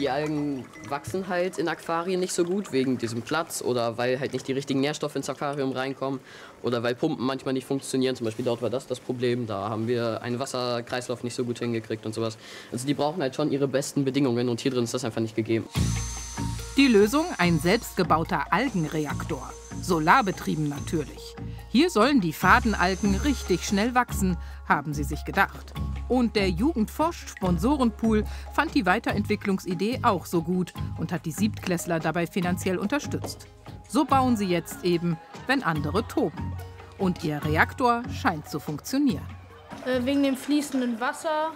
Die Algen wachsen halt in Aquarien nicht so gut wegen diesem Platz oder weil halt nicht die richtigen Nährstoffe ins Aquarium reinkommen oder weil Pumpen manchmal nicht funktionieren. Zum Beispiel dort war das Problem. Da haben wir einen Wasserkreislauf nicht so gut hingekriegt und sowas. Also die brauchen halt schon ihre besten Bedingungen und hier drin ist das einfach nicht gegeben. Die Lösung: ein selbstgebauter Algenreaktor. Solarbetrieben natürlich. Hier sollen die Fadenalgen richtig schnell wachsen, haben sie sich gedacht. Und der Jugendforscht-Sponsorenpool fand die Weiterentwicklungsidee auch so gut und hat die Siebtklässler dabei finanziell unterstützt. So bauen sie jetzt eben, wenn andere toben. Und ihr Reaktor scheint zu funktionieren. Wegen dem fließenden Wasser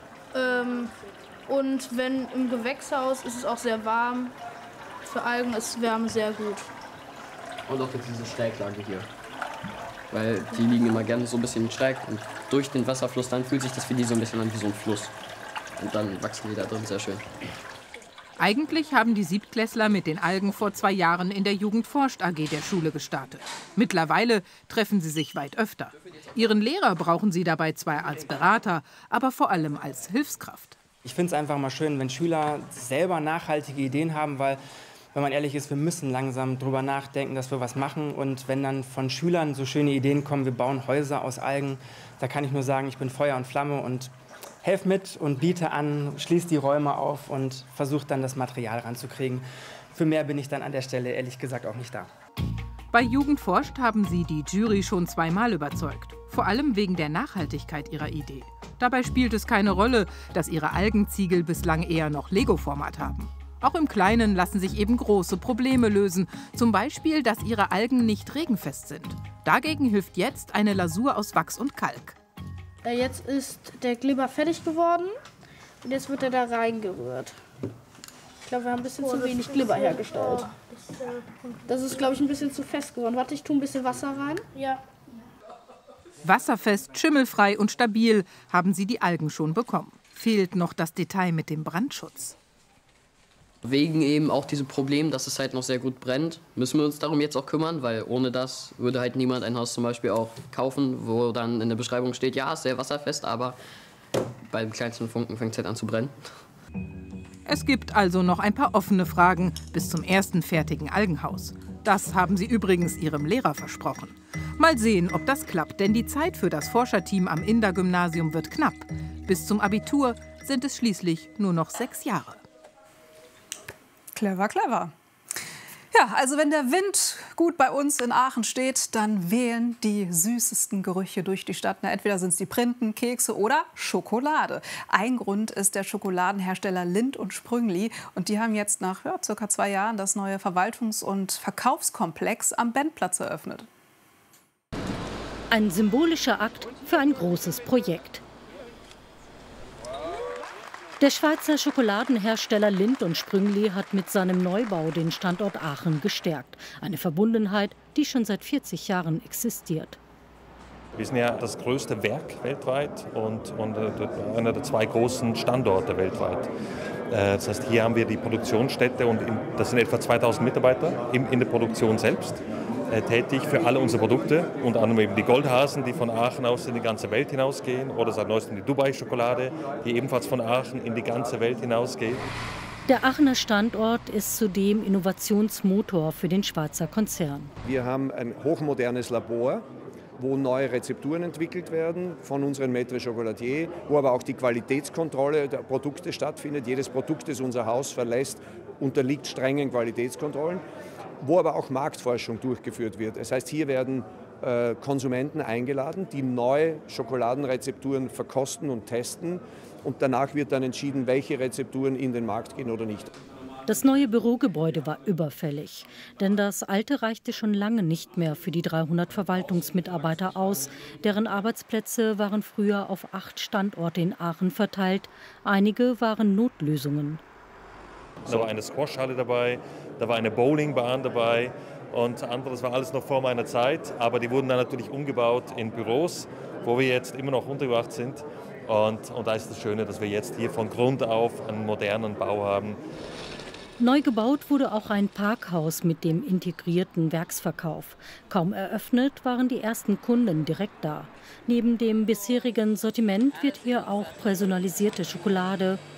und wenn im Gewächshaus ist es auch sehr warm. Für Algen ist Wärme sehr gut. Und auch jetzt diese Schräglage hier. Weil die liegen immer gerne so ein bisschen schräg und durch den Wasserfluss dann fühlt sich das für die so ein bisschen an wie so ein Fluss. Und dann wachsen die da drin sehr schön. Eigentlich haben die Siebtklässler mit den Algen vor 2 Jahren in der Jugendforscht AG der Schule gestartet. Mittlerweile treffen sie sich weit öfter. Ihren Lehrer brauchen sie dabei zwar als Berater, aber vor allem als Hilfskraft. Ich finde es einfach mal schön, wenn Schüler selber nachhaltige Ideen haben, weil, wenn man ehrlich ist, wir müssen langsam drüber nachdenken, dass wir was machen. Und wenn dann von Schülern so schöne Ideen kommen, wir bauen Häuser aus Algen, da kann ich nur sagen, ich bin Feuer und Flamme und helfe mit und biete an, schließe die Räume auf und versuche dann das Material ranzukriegen. Für mehr bin ich dann an der Stelle ehrlich gesagt auch nicht da. Bei Jugendforscht haben sie die Jury schon 2-mal überzeugt. Vor allem wegen der Nachhaltigkeit ihrer Idee. Dabei spielt es keine Rolle, dass ihre Algenziegel bislang eher noch Lego-Format haben. Auch im Kleinen lassen sich eben große Probleme lösen. Zum Beispiel, dass ihre Algen nicht regenfest sind. Dagegen hilft jetzt eine Lasur aus Wachs und Kalk. Jetzt ist der Glibber fertig geworden und jetzt wird er da reingerührt. Ich glaube, wir haben ein bisschen zu wenig Glibber hergestellt. Das ist, glaube ich, ein bisschen zu fest geworden. Warte, ich tue ein bisschen Wasser rein. Ja. Wasserfest, schimmelfrei und stabil haben sie die Algen schon bekommen. Fehlt noch das Detail mit dem Brandschutz. Wegen eben auch diesem Problem, dass es halt noch sehr gut brennt, müssen wir uns darum jetzt auch kümmern, weil ohne das würde halt niemand ein Haus zum Beispiel auch kaufen, wo dann in der Beschreibung steht, ja, ist sehr wasserfest, aber beim kleinsten Funken fängt es halt an zu brennen. Es gibt also noch ein paar offene Fragen bis zum ersten fertigen Algenhaus. Das haben sie übrigens ihrem Lehrer versprochen. Mal sehen, ob das klappt, denn die Zeit für das Forscherteam am Inder-Gymnasium wird knapp. Bis zum Abitur sind es schließlich nur noch 6 Jahre. Clever, clever. Ja, also wenn der Wind gut bei uns in Aachen steht, dann wehen die süßesten Gerüche durch die Stadt. Na, entweder sind es die Printen, Kekse oder Schokolade. Ein Grund ist der Schokoladenhersteller Lindt & Sprüngli. Und die haben jetzt nach ca. 2 Jahren das neue Verwaltungs- und Verkaufskomplex am Bendplatz eröffnet. Ein symbolischer Akt für ein großes Projekt. Der Schweizer Schokoladenhersteller Lindt & Sprüngli hat mit seinem Neubau den Standort Aachen gestärkt. Eine Verbundenheit, die schon seit 40 Jahren existiert. Wir sind ja das größte Werk weltweit und einer der 2 großen Standorte weltweit. Das heißt, hier haben wir die Produktionsstätte und das sind etwa 2000 Mitarbeiter in der Produktion selbst tätig für alle unsere Produkte, unter anderem eben die Goldhasen, die von Aachen aus in die ganze Welt hinausgehen, oder seit neuestem die Dubai-Schokolade, die ebenfalls von Aachen in die ganze Welt hinausgeht. Der Aachener Standort ist zudem Innovationsmotor für den Schweizer Konzern. Wir haben ein hochmodernes Labor, wo neue Rezepturen entwickelt werden von unseren Maîtres Chocolatiers, wo aber auch die Qualitätskontrolle der Produkte stattfindet. Jedes Produkt, das unser Haus verlässt, unterliegt strengen Qualitätskontrollen, wo aber auch Marktforschung durchgeführt wird. Das heißt, hier werden Konsumenten eingeladen, die neue Schokoladenrezepturen verkosten und testen. Und danach wird dann entschieden, welche Rezepturen in den Markt gehen oder nicht. Das neue Bürogebäude war überfällig, denn das alte reichte schon lange nicht mehr für die 300 Verwaltungsmitarbeiter aus. Deren Arbeitsplätze waren früher auf 8 Standorte in Aachen verteilt. Einige waren Notlösungen. Da war eine Squashhalle dabei, da war eine Bowlingbahn dabei und anderes war alles noch vor meiner Zeit. Aber die wurden dann natürlich umgebaut in Büros, wo wir jetzt immer noch untergebracht sind. Und da ist das Schöne, dass wir jetzt hier von Grund auf einen modernen Bau haben. Neu gebaut wurde auch ein Parkhaus mit dem integrierten Werksverkauf. Kaum eröffnet waren die ersten Kunden direkt da. Neben dem bisherigen Sortiment wird hier auch personalisierte Schokolade